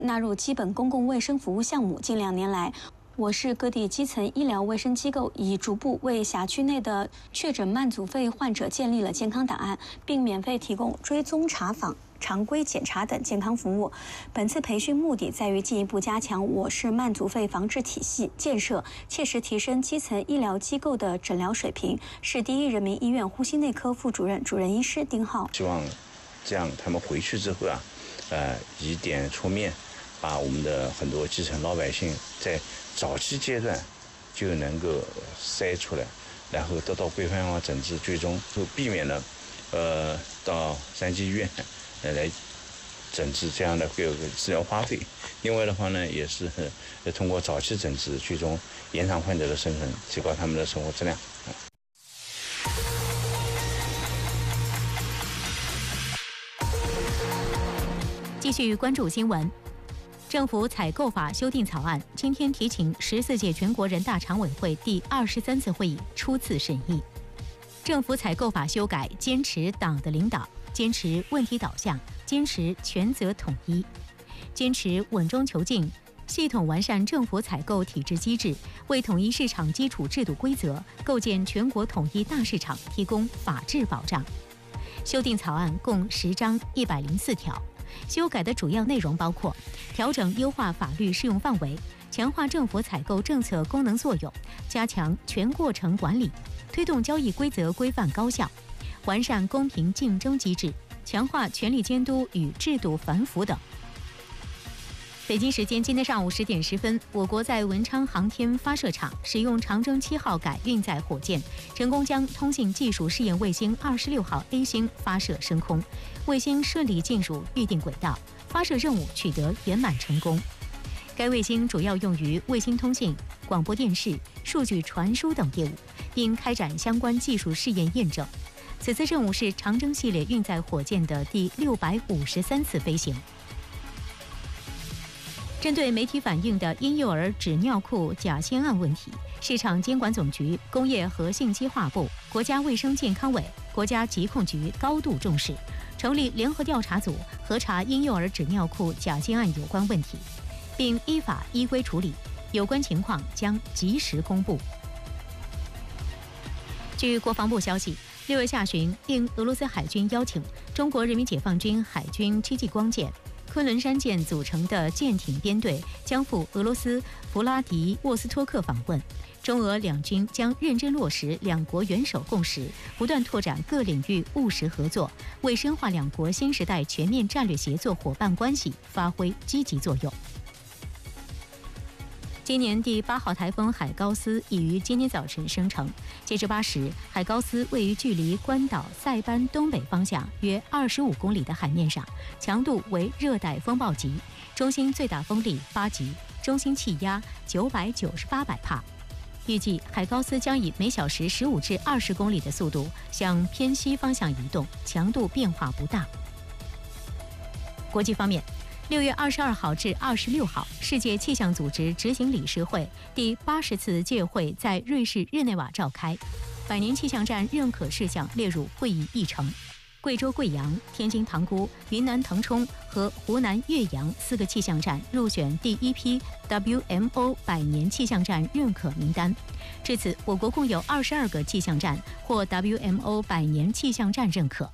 纳入基本公共卫生服务项目。近2年来，我市各地基层医疗卫生机构已逐步为辖区内的确诊慢阻肺患者建立了健康档案，并免费提供追踪查访、常规检查等健康服务。本次培训目的在于进一步加强我市慢阻肺防治体系建设，切实提升基层医疗机构的诊疗水平。市第一人民医院呼吸内科副主任、主任医师丁浩希望这样他们回去之后以点出面，把我们的很多基层老百姓在早期阶段就能够筛出来，然后得到规范化诊治，最终就避免了到3级医院来诊治这样的治疗花费。另外的话呢，也是通过早期诊治，最终延长患者的生存，提高他们的生活质量。 继续关注新闻。政府采购法修订草案今天提请14届全国人大常委会第23次会议初次审议。政府采购法修改坚持党的领导，坚持问题导向，坚持权责统一，坚持稳中求进，系统完善政府采购体制机制，为统一市场基础制度规则、构建全国统一大市场提供法治保障。修订草案共10章104条。修改的主要内容包括调整优化法律适用范围，强化政府采购政策功能作用，加强全过程管理，推动交易规则规范高效，完善公平竞争机制，强化权力监督与制度反腐等。北京时间今天上午10点10分，我国在文昌航天发射场使用长征7号改运载火箭，成功将通信技术试验卫星26号 A 星发射升空，卫星顺利进入预定轨道，发射任务取得圆满成功。该卫星主要用于卫星通信、广播电视、数据传输等业务，并开展相关技术试验验证。此次任务是长征系列运载火箭的第653次飞行。针对媒体反映的婴幼儿纸尿裤假仙案问题，市场监管总局、工业和信息化部、国家卫生健康委、国家疾控局高度重视，成立联合调查组核查婴幼儿纸尿裤假仙案有关问题，并依法依规处理，有关情况将及时公布。据国防部消息，6月下旬，应俄罗斯海军邀请，中国人民解放军海军戚继光舰、昆仑山舰组成的舰艇编队将赴俄罗斯弗拉迪沃斯托克访问，中俄两军将认真落实两国元首共识，不断拓展各领域务实合作，为深化两国新时代全面战略协作伙伴关系发挥积极作用。今年第8号台风海高斯已于今天早晨生成。截至8时，海高斯位于距离关岛塞班东北方向约25公里的海面上，强度为热带风暴级，中心最大风力8级，中心气压998百帕。预计海高斯将以每小时15至20公里的速度向偏西方向移动，强度变化不大。国际方面，6月22号至26号，世界气象组织执行理事会第80次届会在瑞士日内瓦召开，100年气象站认可事项列入会议议程。贵州贵阳、天津塘沽、云南腾冲和湖南岳阳4个气象站入选第一批 WMO 100年气象站认可名单。至此，我国共有22个气象站获 WMO 100年气象站认可。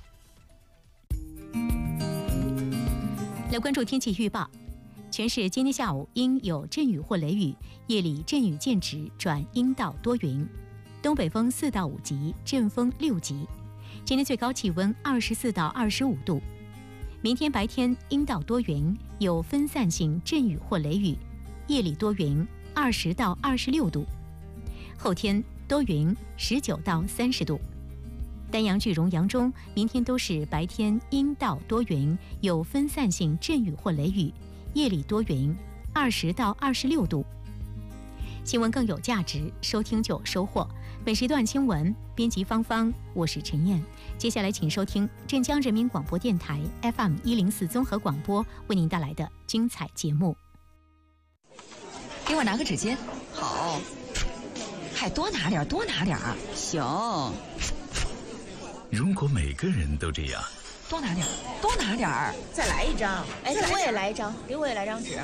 来关注天气预报，全市今天下午阴有阵雨或雷雨，夜里阵雨渐止转阴到多云，东北风4到5级，阵风6级。今天最高气温24到25度。明天白天阴到多云，有分散性阵雨或雷雨，夜里多云，20到26度。后天多云，19到30度。丹阳距荣阳中，明天都是白天阴到多云，有分散性阵雨或雷雨，夜里多云，20到26度。新闻更有价值，收听就有收获。本时段新闻编辑芳芳，我是陈燕。接下来请收听镇江人民广播电台 FM104综合广播为您带来的精彩节目。 给我拿个纸巾。好，还多拿点，多拿点。行。 如果每个人都这样， 多拿点，多拿点。 再来一张。哎，给我也来一张，给我也来张纸。